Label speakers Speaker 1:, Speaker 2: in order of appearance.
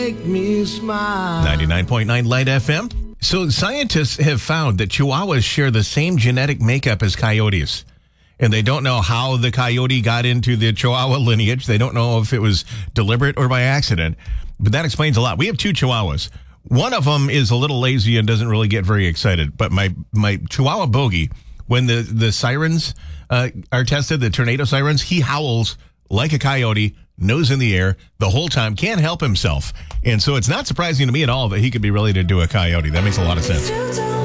Speaker 1: Make me smile.
Speaker 2: 99.9 Light FM. So scientists have found that Chihuahuas share the same genetic makeup as coyotes. And they don't know how the coyote got into the Chihuahua lineage. They don't know if it was deliberate or by accident. But that explains a lot. We have two Chihuahuas. One of them is a little lazy and doesn't really get very excited. But my Chihuahua Bogey, when the sirens are tested, the tornado sirens, he howls like a coyote, nose in the air the whole time, can't help himself. And so it's not surprising to me at all that he could be related to a coyote. That makes a lot of sense.